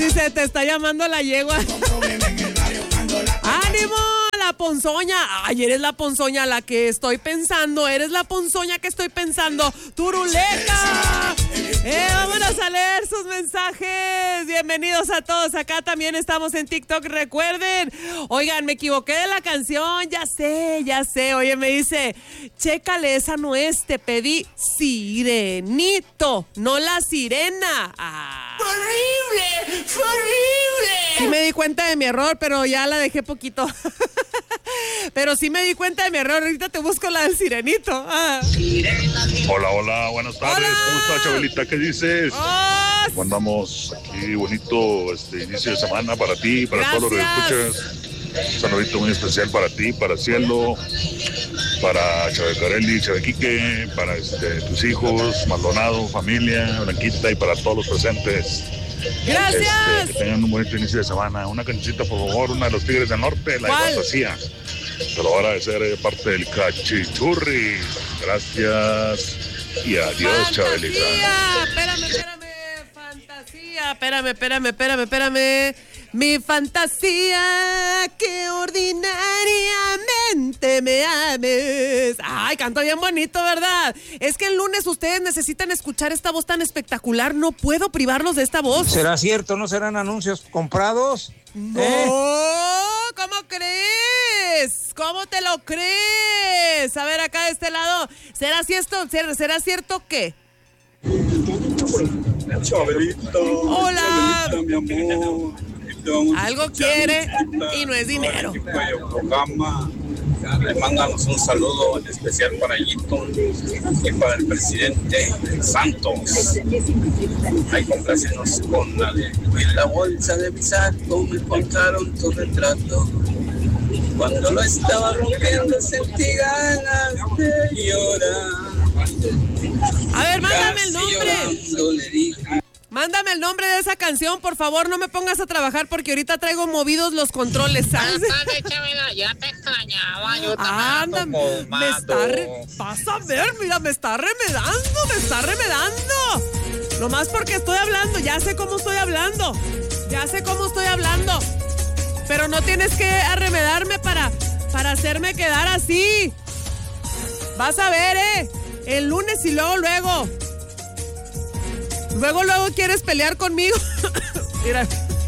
Dice, te está llamando la yegua. ¡Ánimo! La ponzoña. Ay, eres la ponzoña la que estoy pensando. Eres la ponzoña que estoy pensando. ¡Turuleta! Vámonos a leer sus mensajes. Bienvenidos a todos. Acá también estamos en TikTok. Recuerden. Oigan, me equivoqué de la canción. Ya sé. Oye, me dice, chécale, esa no es. Te pedí sirenito, no la sirena. ¡Horrible! Sí me di cuenta de mi error, pero ya la dejé poquito. Pero sí me di cuenta de mi error. Ahorita te busco la del sirenito. Hola, buenas tardes. Hola. ¿Cómo estás, Chabelita? ¿Qué dices? Oh, Andamos aquí bonito inicio de semana para ti, para Gracias. todos los que escuchas. Un saludito muy especial para ti, para Cielo, para Chave Carelli, Chave Quique, para tus hijos, Maldonado, familia, Blanquita y para todos los presentes. gracias. Que tengan un bonito inicio de semana. Una cancioncita, por favor, una de los Tigres del Norte, la ¿Cuál? de Fantasía. Te lo van a ser parte del Cachichurri. Gracias y adiós, Chabelita. Fantasía. Espérame. Mi fantasía, que ordinariamente me ames. Ay, canto bien bonito, ¿verdad? Es que el lunes ustedes necesitan escuchar esta voz tan espectacular. No puedo privarlos de esta voz. ¿Será cierto? ¿No serán anuncios comprados? No, ¿cómo crees? ¿Cómo te lo crees? A ver, acá de este lado, ¿será cierto qué? Chabelita. Hola. Chabelita, mi amor. Algo quiere y no es dinero. Programa. Le mandamos un saludo especial para Yito y para el presidente Santos. Ahí complácenos con la de en la bolsa de mi saco me encontraron tu retrato. Cuando lo estaba rompiendo sentí ganas de llorar. A ver, mándame el Casi nombre. llorando le dije. Mándame el nombre de esa canción, por favor. No me pongas a trabajar porque ahorita traigo movidos los controles, ¿sabes? Ya te extrañaba, yo Anda, me está vas a ver, mira, me está remedando. Nomás porque estoy hablando, ya sé cómo estoy hablando. Pero no tienes que arremedarme para hacerme quedar así. Vas a ver, el lunes y luego. Luego quieres pelear conmigo. Mira.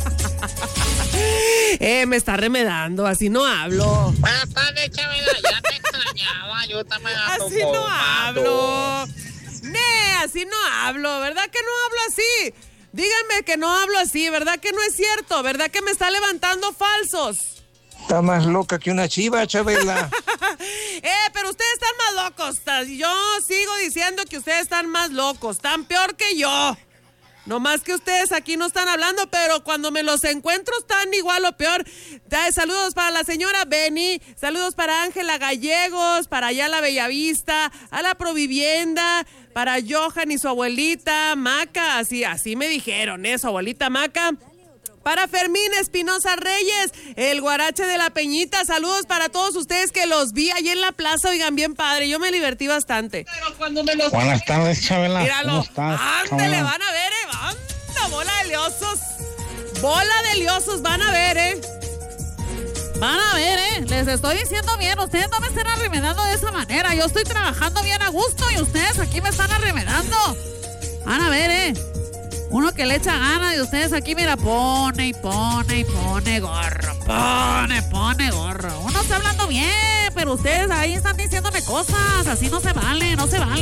Me está remedando, así no hablo. Buenas tardes, Chabela, ya te extrañaba, yo también ando Así no colmado. hablo. Así no hablo, ¿verdad que no hablo así? Díganme que no hablo así, ¿verdad que no es cierto? ¿Verdad que me está levantando falsos? Está más loca que una chiva, Chabela. Pero ustedes están más locos. Yo sigo diciendo que ustedes están más locos, están peor que yo. No más que ustedes aquí no están hablando, pero cuando me los encuentro están igual o peor. Saludos para la señora Beni, saludos para Ángela Gallegos, para allá la Bellavista, a la Provivienda, para Johan y su abuelita Maca, así me dijeron, su abuelita Maca. Para Fermín Espinosa Reyes, el guarache de la Peñita. Saludos para todos ustedes que los vi allí en la plaza. Oigan, bien padre. Yo me divertí bastante. Pero cuando me los... Buenas tardes, Chabela. Míralo. ¿Cómo estás, Ándale, Chabela? van a ver, Banda, bola de liosos. Bola de liosos, van a ver, Van a ver, les estoy diciendo bien. Ustedes no me estén arremedando de esa manera. Yo estoy trabajando bien a gusto y ustedes aquí me están arremedando. Van a ver, Uno que le echa ganas y ustedes aquí, mira, pone y pone gorro. Pone gorro. Uno está hablando bien, pero ustedes ahí están diciéndome cosas. Así no se vale.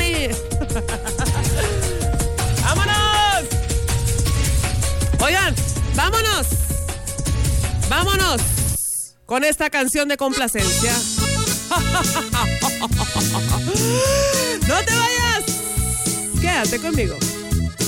¡Vámonos! Oigan, vámonos con esta canción de complacencia. ¡No te vayas! Quédate conmigo.